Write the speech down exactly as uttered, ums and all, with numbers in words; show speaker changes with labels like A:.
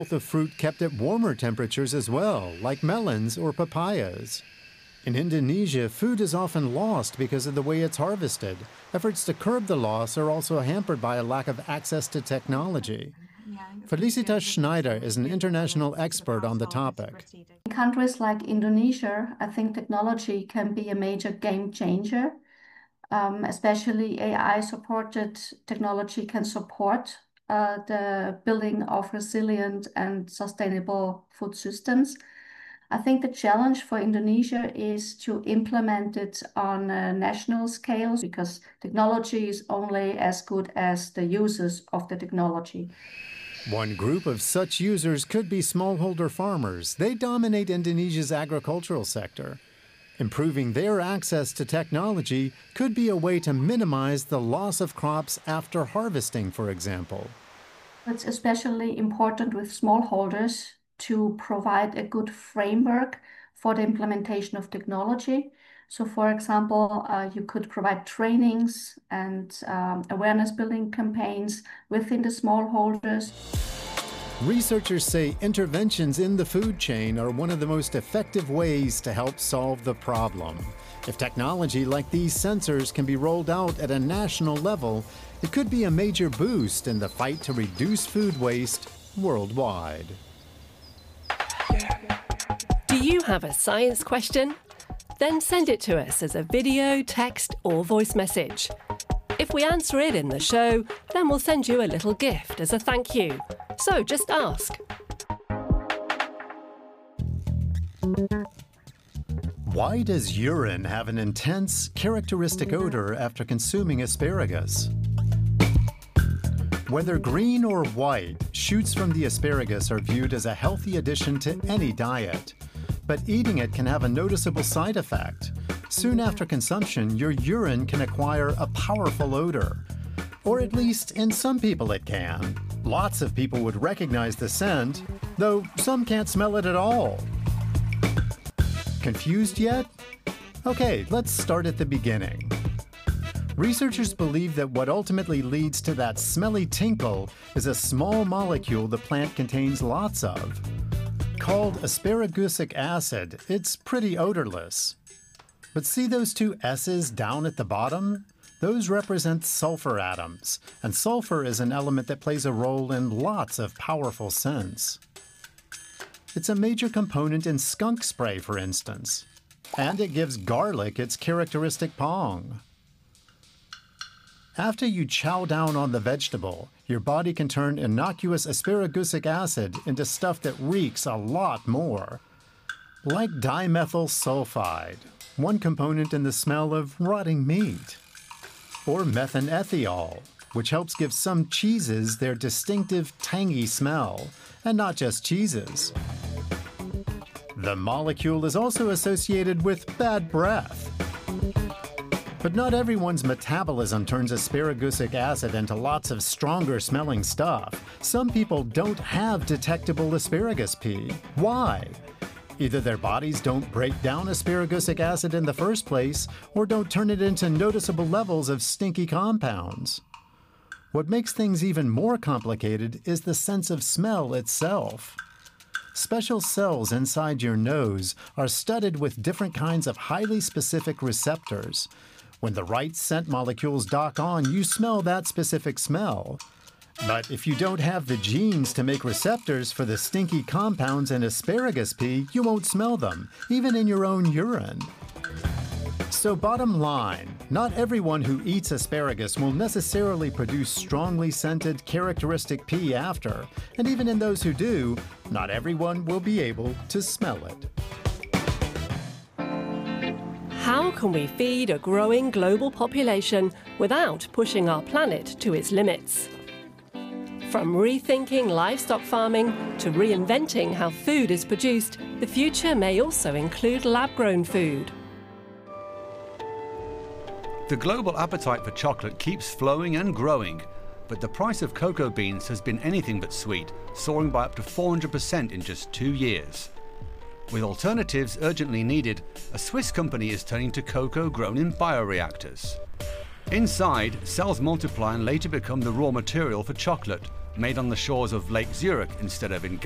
A: The fruit kept at warmer temperatures as well, like melons or papayas. In Indonesia, food is often lost because of the way it's harvested. Efforts to curb the loss are also hampered by a lack of access to technology. Felicitas Schneider is an international expert on the topic.
B: In countries like Indonesia, I think technology can be a major game changer. Um, especially A I-supported technology can support uh, the building of resilient and sustainable food systems. I think the challenge for Indonesia is to implement it on a national scale because technology is only as good as the users of the technology.
A: One group of such users could be smallholder farmers. They dominate Indonesia's agricultural sector. Improving their access to technology could be a way to minimize the loss of crops after harvesting, for example.
B: It's especially important with smallholders to provide a good framework for the implementation of technology. So, for example, uh, you could provide trainings and um, awareness building campaigns within the smallholders.
A: Researchers say interventions in the food chain are one of the most effective ways to help solve the problem. If technology like these sensors can be rolled out at a national level, it could be a major boost in the fight to reduce food waste worldwide.
C: Do you have a science question? Then send it to us as a video, text, or voice message. If we answer it in the show, then we'll send you a little gift as a thank you. So just ask.
A: Why does urine have an intense, characteristic odor after consuming asparagus? Whether green or white, shoots from the asparagus are viewed as a healthy addition to any diet. But eating it can have a noticeable side effect. Soon after consumption, your urine can acquire a powerful odor. Or at least in some people it can. Lots of people would recognize the scent, though some can't smell it at all. Confused yet? Okay, let's start at the beginning. Researchers believe that what ultimately leads to that smelly tinkle is a small molecule the plant contains lots of. Called asparagusic acid, it's pretty odorless. But see those two S's down at the bottom? Those represent sulfur atoms, and sulfur is an element that plays a role in lots of powerful scents. It's a major component in skunk spray, for instance, and it gives garlic its characteristic pong. After you chow down on the vegetable, your body can turn innocuous asparagusic acid into stuff that reeks a lot more. Like dimethyl sulfide, one component in the smell of rotting meat. Or methanethiol, which helps give some cheeses their distinctive tangy smell, and not just cheeses. The molecule is also associated with bad breath. But not everyone's metabolism turns asparagusic acid into lots of stronger smelling stuff. Some people don't have detectable asparagus pee. Why? Either their bodies don't break down asparagusic acid in the first place, or don't turn it into noticeable levels of stinky compounds. What makes things even more complicated is the sense of smell itself. Special cells inside your nose are studded with different kinds of highly specific receptors. When the right scent molecules dock on, you smell that specific smell. But if you don't have the genes to make receptors for the stinky compounds in asparagus pea, you won't smell them, even in your own urine. So bottom line, not everyone who eats asparagus will necessarily produce strongly scented, characteristic pea after. And even in those who do, not everyone will be able to smell it.
C: How can we feed a growing global population without pushing our planet to its limits? From rethinking livestock farming to reinventing how food is produced, the future may also include lab-grown food.
D: The global appetite for chocolate keeps flowing and growing, but the price of cocoa beans has been anything but sweet, soaring by up to four hundred percent in just two years. With alternatives urgently needed, a Swiss company is turning to cocoa grown in bioreactors. Inside, cells multiply and later become the raw material for chocolate, made on the shores of Lake Zurich instead of in